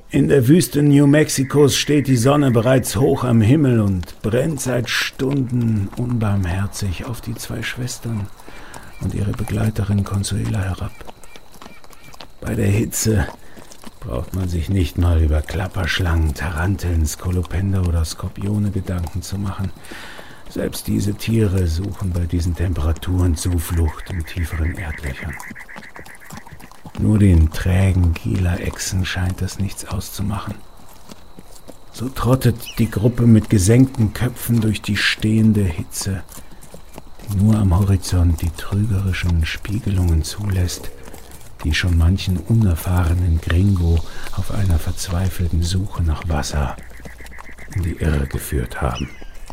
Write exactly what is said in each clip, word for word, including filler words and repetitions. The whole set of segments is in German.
In der Wüste New Mexikos steht die Sonne bereits hoch am Himmel und brennt seit Stunden unbarmherzig auf die zwei Schwestern und ihre Begleiterin Consuela herab. Bei der Hitze braucht man sich nicht mal über Klapperschlangen, Taranteln, Skolopender oder Skorpione Gedanken zu machen. Selbst diese Tiere suchen bei diesen Temperaturen Zuflucht in tieferen Erdlöchern. Nur den trägen Gila-Echsen scheint das nichts auszumachen. So trottet die Gruppe mit gesenkten Köpfen durch die stehende Hitze, die nur am Horizont die trügerischen Spiegelungen zulässt, die schon manchen unerfahrenen Gringo auf einer verzweifelten Suche nach Wasser in die Irre geführt haben.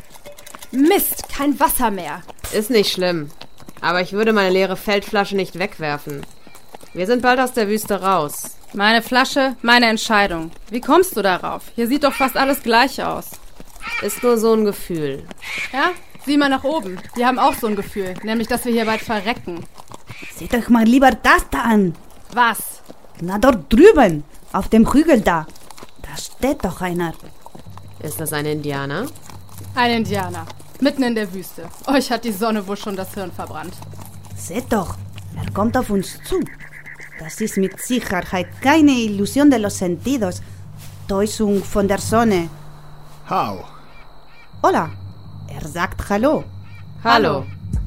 Mist, kein Wasser mehr. Ist nicht schlimm, aber ich würde meine leere Feldflasche nicht wegwerfen. Wir sind bald aus der Wüste raus. Meine Flasche, meine Entscheidung. Wie kommst du darauf? Hier sieht doch fast alles gleich aus. Ist nur so ein Gefühl. Ja? Sieh mal nach oben. Die haben auch so ein Gefühl, nämlich, dass wir hier bald verrecken. Seht euch mal lieber das da an. Was? Na, dort drüben, auf dem Hügel da. Da steht doch einer. Ist das ein Indianer? Ein Indianer. Mitten in der Wüste. Euch hat die Sonne wohl schon das Hirn verbrannt. Seht doch, er kommt auf uns zu. Das ist mit Sicherheit keine Illusion de los sentidos. Täuschung von der Sonne. How? Hola. Er sagt Hallo. Hallo.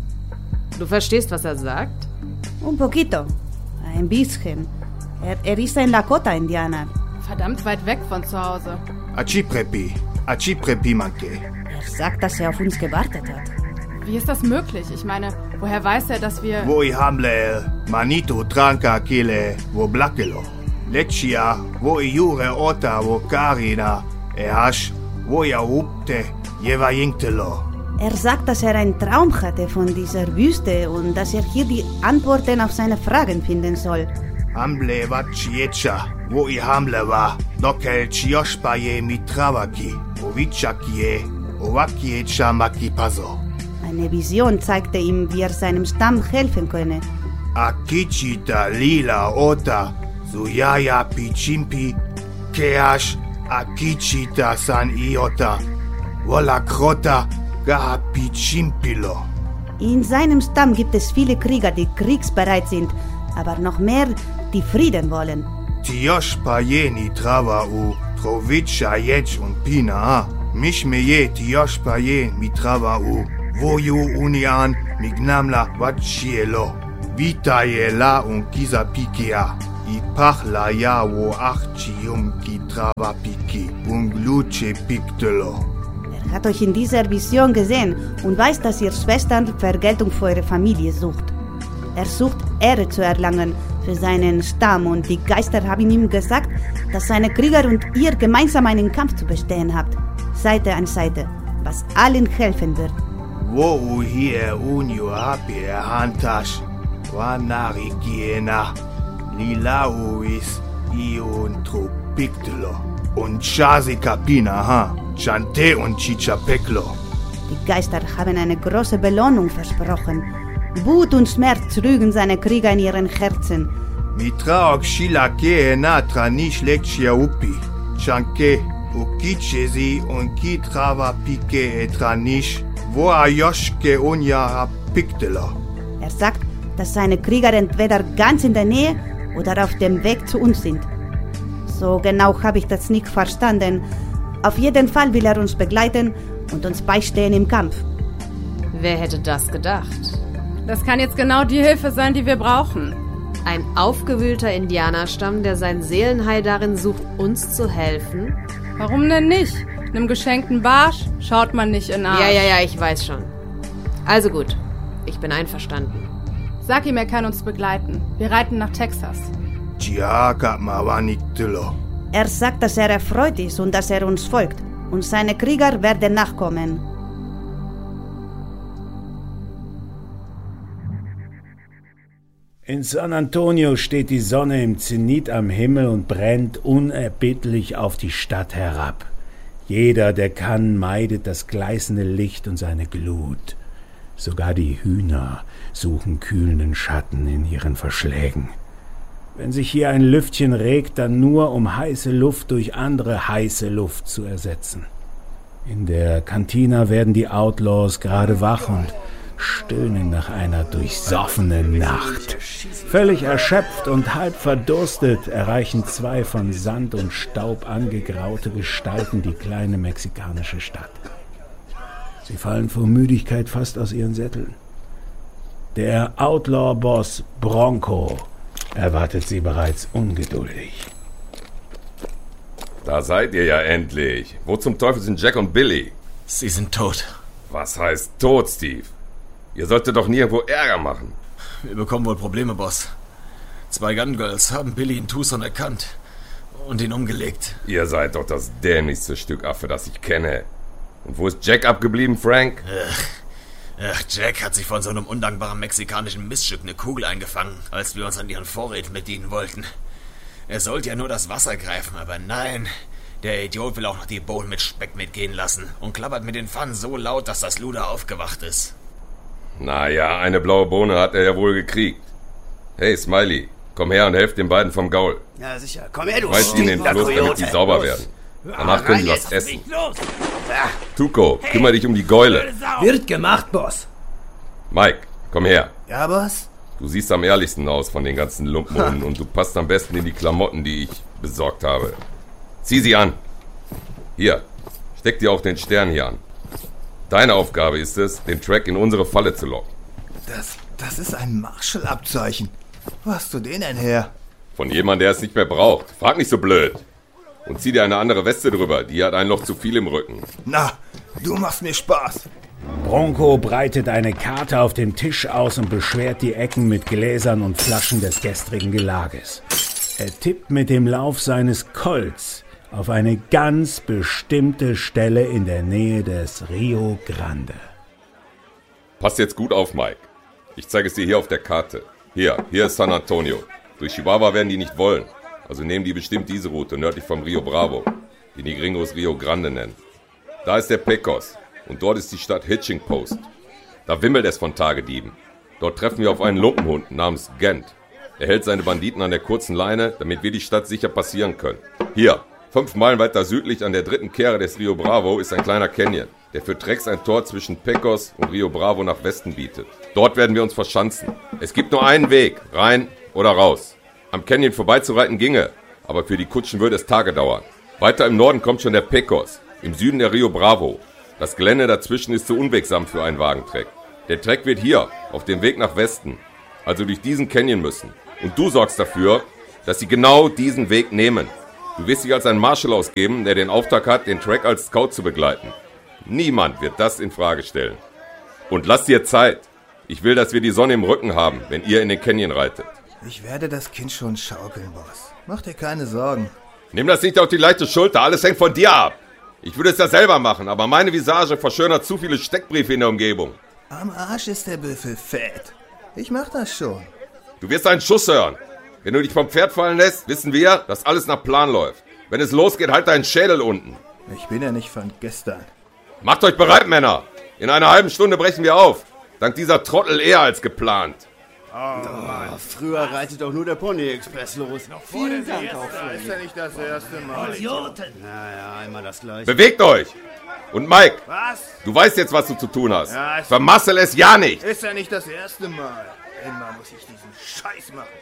Du verstehst, was er sagt? Un poquito. Ein bisschen. Er, er ist ein Lakota-Indianer. Verdammt weit weg von zu Hause. Achiprepi. Achiprepi manke. Er sagt, dass er auf uns gewartet hat. Wie ist das möglich? Ich meine, woher weiß er, dass wir... Wo i hamle manito tranca kile wo blakelo. Lechia wo i jure ota wo karina e hash wo i upte jeva yingtelo. Er sagt, dass er einen Traum hatte von dieser Wüste und dass er hier die Antworten auf seine Fragen finden soll. Hamle vachiecha wo i hamle va dokel chioshpaye mitravaki o vichakie o vakiecha makipazo. Eine Vision zeigte ihm, wie er seinem Stamm helfen könne. Akichita lila ota suyaya pichimpi keash akichita san iota wola krota gaha pichimpilo. In seinem Stamm gibt es viele Krieger, die kriegsbereit sind, aber noch mehr, die Frieden wollen. Tiosh payeni trava u trovicha yech und pina mishmeye tiosh payen mitrava u voyu unian mignamla vachielo vitayela un kiza pikia i pachla ya wo achchium ki trava piki un gluche piktelo. Er hat euch in dieser Vision gesehen und weiß, dass ihr Schwestern Vergeltung für eure Familie sucht. Er sucht Ehre zu erlangen für seinen Stamm und die Geister haben ihm gesagt, dass seine Krieger und ihr gemeinsam einen Kampf zu bestehen habt, Seite an Seite, was allen helfen wird. Wo u hier unio hapi hantash wanari kiena lila uis iun tropiktelo und chasi kapina ha chante und chichapeklo. Die Geister haben eine große Belohnung versprochen. Wut und Schmerz rügen seine Krieger in ihren Herzen. Mitraok shilake na tranish lechia upi chanke ukichezi und kitrava pike etranish wo ayoshke unya piktelo. Er sagt, dass seine Krieger entweder ganz in der Nähe oder auf dem Weg zu uns sind. So genau habe ich das nicht verstanden. Auf jeden Fall will er uns begleiten und uns beistehen im Kampf. Wer hätte das gedacht? Das kann jetzt genau die Hilfe sein, die wir brauchen. Ein aufgewühlter Indianerstamm, der sein Seelenheil darin sucht, uns zu helfen? Warum denn nicht? Einem geschenkten Barsch schaut man nicht in den Arsch. Ja, ja, ja, ich weiß schon. Also gut, ich bin einverstanden. Sag ihm, er kann uns begleiten. Wir reiten nach Texas. Er sagt, dass er erfreut ist und dass er uns folgt. Und seine Krieger werden nachkommen. In San Antonio steht die Sonne im Zenit am Himmel und brennt unerbittlich auf die Stadt herab. Jeder, der kann, meidet das gleißende Licht und seine Glut. Sogar die Hühner suchen kühlenden Schatten in ihren Verschlägen. Wenn sich hier ein Lüftchen regt, dann nur, um heiße Luft durch andere heiße Luft zu ersetzen. In der Kantina werden die Outlaws gerade wach und stöhnen nach einer durchsoffenen Nacht. Völlig erschöpft und halb verdurstet erreichen zwei von Sand und Staub angegraute Gestalten die kleine mexikanische Stadt. Sie fallen vor Müdigkeit fast aus ihren Sätteln. Der Outlaw-Boss Bronco erwartet sie bereits ungeduldig. Da seid ihr ja endlich. Wo zum Teufel sind Jack und Billy? Sie sind tot. Was heißt tot, Steve? Ihr solltet doch nirgendwo Ärger machen. Wir bekommen wohl Probleme, Boss. Zwei Gun Girls haben Billy in Tucson erkannt und ihn umgelegt. Ihr seid doch das dämlichste Stück Affe, das ich kenne. Und wo ist Jack abgeblieben, Frank? Ach, ach, Jack hat sich von so einem undankbaren mexikanischen Miststück eine Kugel eingefangen, als wir uns an ihren Vorräten bedienen wollten. Er sollte ja nur das Wasser greifen, aber nein. Der Idiot will auch noch die Bohnen mit Speck mitgehen lassen und klappert mit den Pfannen so laut, dass das Luder aufgewacht ist. Naja, eine blaue Bohne hat er ja wohl gekriegt. Hey, Smiley, komm her und helft den beiden vom Gaul. Ja, sicher. Komm her, du Schmeißt ihn in den Fluss, damit die sauber werden. Danach können sie was essen. Tuco, kümmere dich um die Gäule. Wird gemacht, Boss. Mike, komm her. Ja, Boss? Du siehst am ehrlichsten aus von den ganzen Lumpenhunden und du passt am besten in die Klamotten, die ich besorgt habe. Zieh sie an. Hier, steck dir auch den Stern hier an. Deine Aufgabe ist es, den Track in unsere Falle zu locken. Das, das ist ein Marshall-Abzeichen. Wo hast du den denn her? Von jemandem, der es nicht mehr braucht. Frag nicht so blöd. Und zieh dir eine andere Weste drüber, die hat ein Loch zu viel im Rücken. Na, du machst mir Spaß. Bronco breitet eine Karte auf dem Tisch aus und beschwert die Ecken mit Gläsern und Flaschen des gestrigen Gelages. Er tippt mit dem Lauf seines Colts auf eine ganz bestimmte Stelle in der Nähe des Rio Grande. Pass jetzt gut auf, Mike. Ich zeige es dir hier auf der Karte. Hier, hier ist San Antonio. Durch Chihuahua werden die nicht wollen. Also nehmen die bestimmt diese Route nördlich vom Rio Bravo, die die Gringos Rio Grande nennen. Da ist der Pecos und dort ist die Stadt Hitching Post. Da wimmelt es von Tagedieben. Dort treffen wir auf einen Lumpenhund namens Gent. Er hält seine Banditen an der kurzen Leine, damit wir die Stadt sicher passieren können. Hier, fünf Meilen weiter südlich an der dritten Kehre des Rio Bravo ist ein kleiner Canyon, der für Trecks ein Tor zwischen Pecos und Rio Bravo nach Westen bietet. Dort werden wir uns verschanzen. Es gibt nur einen Weg, rein oder raus. Am Canyon vorbeizureiten ginge, aber für die Kutschen würde es Tage dauern. Weiter im Norden kommt schon der Pecos, im Süden der Rio Bravo. Das Gelände dazwischen ist zu unwegsam für einen Wagentreck. Der Treck wird hier, auf dem Weg nach Westen, also durch diesen Canyon müssen. Und du sorgst dafür, dass sie genau diesen Weg nehmen. Du wirst dich als ein Marshal ausgeben, der den Auftrag hat, den Track als Scout zu begleiten. Niemand wird das in Frage stellen. Und lass dir Zeit. Ich will, dass wir die Sonne im Rücken haben, wenn ihr in den Canyon reitet. Ich werde das Kind schon schaukeln, Boss. Mach dir keine Sorgen. Nimm das nicht auf die leichte Schulter, alles hängt von dir ab. Ich würde es ja selber machen, aber meine Visage verschönert zu viele Steckbriefe in der Umgebung. Am Arsch ist der Büffel fett. Ich mach das schon. Du wirst einen Schuss hören. Wenn du dich vom Pferd fallen lässt, wissen wir, dass alles nach Plan läuft. Wenn es losgeht, halt deinen Schädel unten. Ich bin ja nicht von gestern. Macht euch bereit, Männer. In einer halben Stunde brechen wir auf. Dank dieser Trottel eher als geplant. Oh, Mann. Früher reitet doch nur der Pony-Express los. Noch Vielen Dank auch für ist ja nicht das erste Mal. Idioten. Naja, einmal das Gleiche. Bewegt euch. Und Mike, Was? du weißt jetzt, was du zu tun hast. Ja, ich- Vermassel es ja nicht. Ist ja nicht das erste Mal. Immer muss ich diesen Scheiß machen.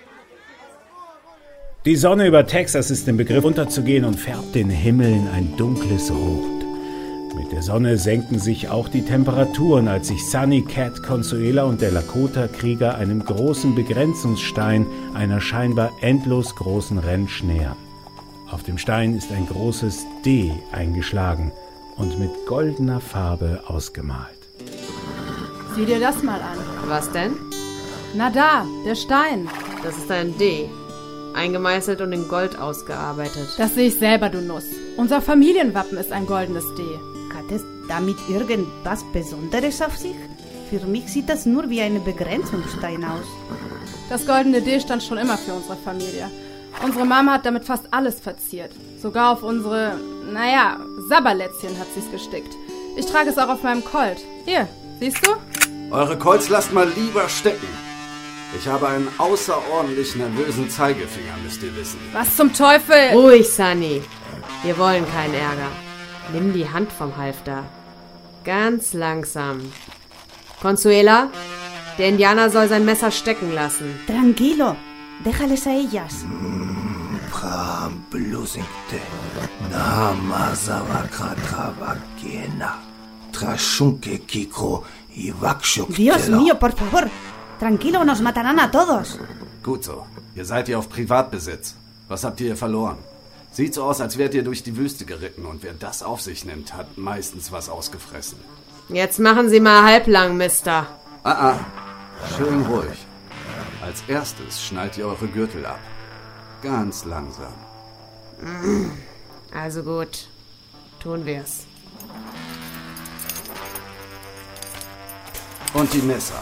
Die Sonne über Texas ist im Begriff unterzugehen und färbt den Himmel in ein dunkles Rot. Mit der Sonne senken sich auch die Temperaturen, als sich Sunny, Cat, Consuela und der Lakota-Krieger einem großen Begrenzungsstein einer scheinbar endlos großen Ranch nähern. Auf dem Stein ist ein großes D eingeschlagen und mit goldener Farbe ausgemalt. Sieh dir das mal an. Was denn? Na da, der Stein. Das ist ein D. Eingemeißelt und in Gold ausgearbeitet. Das sehe ich selber, du Nuss. Unser Familienwappen ist ein goldenes D. Hat es damit irgendwas Besonderes auf sich? Für mich sieht das nur wie ein Begrenzungsstein aus. Das goldene D stand schon immer für unsere Familie. Unsere Mama hat damit fast alles verziert. Sogar auf unsere, naja, Sabberlätzchen hat sie's gestickt. Ich trage es auch auf meinem Colt. Hier, siehst du? Eure Colts lasst mal lieber stecken. Ich habe einen außerordentlich nervösen Zeigefinger, müsst ihr wissen. Was zum Teufel? Ruhig, Sunny. Wir wollen keinen Ärger. Nimm die Hand vom Halfter. Ganz langsam. Consuela, der Indianer soll sein Messer stecken lassen. Tranquilo. Déjales a ellas. Pram blusingte. Namazawa travakena. Trashunke kikro iwakshuk. Dios mío, por favor. Tranquilo, nos matarán a todos. Gut so. Ihr seid ja auf Privatbesitz. Was habt ihr hier verloren? Sieht so aus, als wärt ihr durch die Wüste geritten und wer das auf sich nimmt, hat meistens was ausgefressen. Jetzt machen Sie mal halblang, Mister. Ah, ah. Schön ruhig. Als erstes schnallt ihr eure Gürtel ab. Ganz langsam. Also gut. Tun wir's. Und die Messer.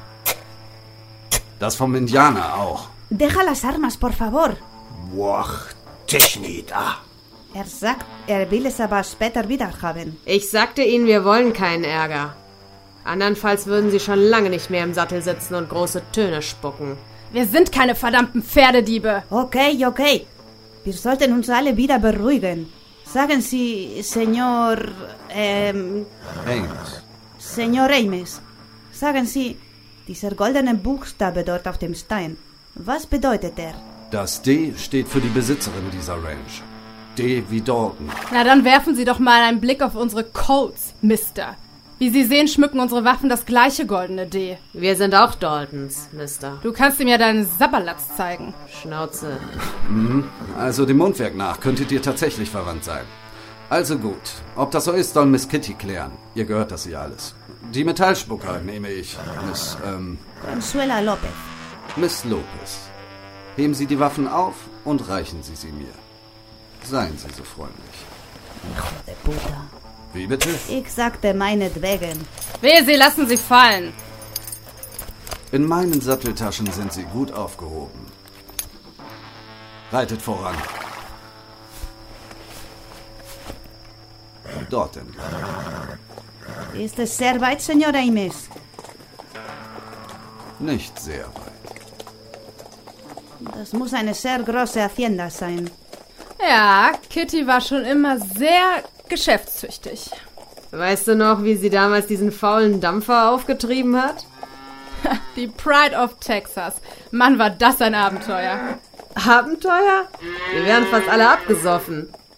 Das vom Indianer auch. Deja las armas, por favor. Wach, Technita. Er sagt, er will es aber später wieder haben. Ich sagte Ihnen, wir wollen keinen Ärger. Andernfalls würden Sie schon lange nicht mehr im Sattel sitzen und große Töne spucken. Wir sind keine verdammten Pferdediebe. Okay, okay. Wir sollten uns alle wieder beruhigen. Sagen Sie, Señor... Ähm... Ames. Señor Ames. Sagen Sie, dieser goldene Buchstabe dort auf dem Stein. Was bedeutet er? Das D steht für die Besitzerin dieser Ranch. D wie Dalton. Na, dann werfen Sie doch mal einen Blick auf unsere Coats, Mister. Wie Sie sehen, schmücken unsere Waffen das gleiche goldene D. Wir sind auch Daltons, Mister. Du kannst ihm ja deinen Sabberlatz zeigen. Schnauze. Mhm. Also dem Mundwerk nach könntet ihr tatsächlich verwandt sein. Also gut. Ob das so ist, soll Miss Kitty klären. Ihr gehört das hier alles. Die Metallspucker nehme ich. Miss, ähm... Consuela Lopez. Miss Lopez. Heben Sie die Waffen auf und reichen Sie sie mir. Seien Sie so freundlich. Hijo de puta. Wie bitte? Ich sagte meinetwegen. Wehe, Sie lassen sie fallen. In meinen Satteltaschen sind Sie gut aufgehoben. Reitet voran. Dort entlang. Ist es sehr weit, Señor Ames? Nicht sehr weit. Das muss eine sehr große Hacienda sein. Ja, Kitty war schon immer sehr geschäftstüchtig. Weißt du noch, wie sie damals diesen faulen Dampfer aufgetrieben hat? Die Pride of Texas. Mann, war das ein Abenteuer. Abenteuer? Wir wären fast alle abgesoffen.